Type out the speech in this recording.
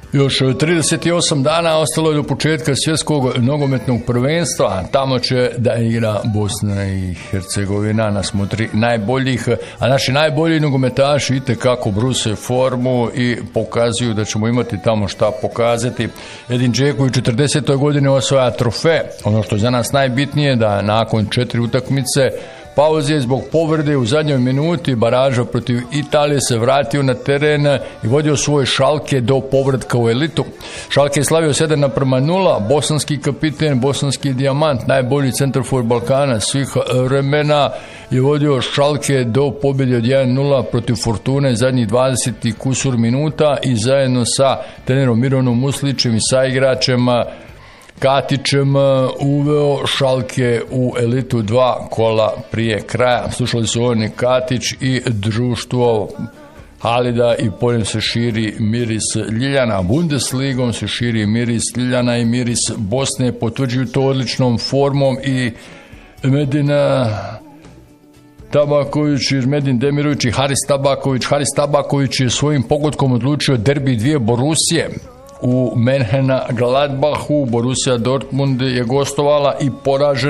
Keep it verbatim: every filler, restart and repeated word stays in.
Još trideset osam dana ostalo je do početka svjetskog nogometnog prvenstva. Tamo će da igra Bosna i Hercegovina na smotri najboljih, a naši najbolji nogometaši itekako bruse formu i pokazuju da ćemo imati tamo šta pokazati. Edin Džeko u četrdesetoj godini osvaja trofej. Ono što je za nas najbitnije da nakon četiri utakmice pauze zbog povrede u zadnjoj minuti baraža protiv Italije se vratio na teren i vodio svoje Šalke do povratka u elitu. Šalke je slavio sedam naprema nula, bosanski kapiten, bosanski dijamant, najbolji centarfor Balkana svih vremena je vodio Šalke do pobjede od jedan nula protiv Fortune zadnjih dvadeset i kusur minuta i zajedno sa trenerom Mironom Muslićem i sa igračima Katićem uveo Šalke u elitu dva kola prije kraja. Slušali su oni Katić i društvo Halida i poljem se širi miris Ljiljana. Bundesligom se širi miris Ljiljana i miris Bosne. Potvrđuju to odličnom formom i Medina Tabaković, Medin Demirović i Haris Tabaković. Haris Tabaković je svojim pogodkom odlučio derbi dvije Borusije. U Menhena Gladbachu Borussia Dortmund je gostovala i poražena